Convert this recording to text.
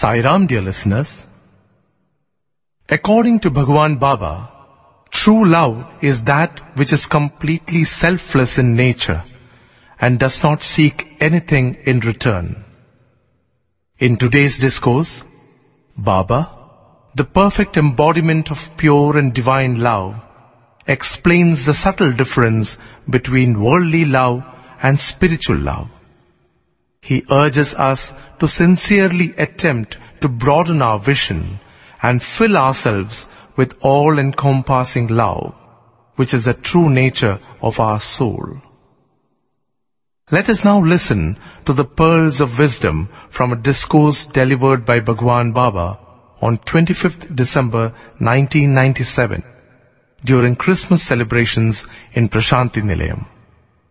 Sai Ram, dear listeners. According to Bhagwan Baba, true love is that which is completely selfless in nature and does not seek anything in return. In today's discourse, Baba, the perfect embodiment of pure and divine love, explains the subtle difference between worldly love and spiritual love. He urges us to sincerely attempt to broaden our vision and fill ourselves with all-encompassing love, which is the true nature of our soul. Let us now listen to the pearls of wisdom from a discourse delivered by Bhagwan Baba on 25th December 1997 during Christmas celebrations in Prashanti Nilayam.